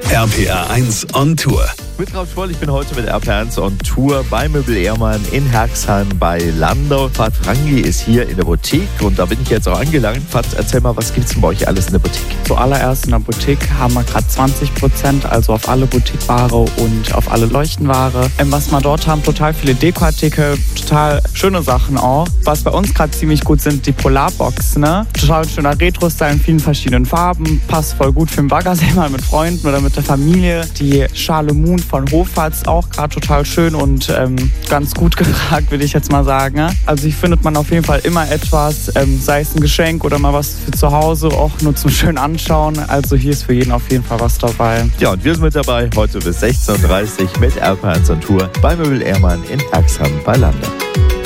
RPR 1 on Tour. Mit Ralf Schwoll, ich bin heute mit RPR1 on Tour bei Möbel Ehrmann in Herxheim bei Landau. Fahrt Frangi ist hier in der Boutique und da bin ich jetzt auch angelangt. Fahrt, erzähl mal, was gibt's denn bei euch alles in der Boutique? Zuallererst in der Boutique haben wir gerade 20%, also auf alle Boutique-Ware und auf alle Leuchtenware. Was wir dort haben, total viele Dekoartikel, total schöne Sachen auch. Was bei uns gerade ziemlich gut sind, die Polarbox, ne? Total schöner Retro-Style in vielen verschiedenen Farben, passt voll gut für den Baggersee mal mit Freunden oder mit der Familie. Die Schale Moon von Hofarts auch gerade total schön und ganz gut gefragt, würde ich jetzt mal sagen. Ne? Also hier findet man auf jeden Fall immer etwas, sei es ein Geschenk oder mal was für zu Hause, auch nur zum schönen Anschauen. Also hier ist für jeden auf jeden Fall was dabei. Ja, und wir sind mit dabei heute bis 16:30 Uhr mit RPR1 on Tour bei Möbel Ehrmann in Herxheim bei Landau.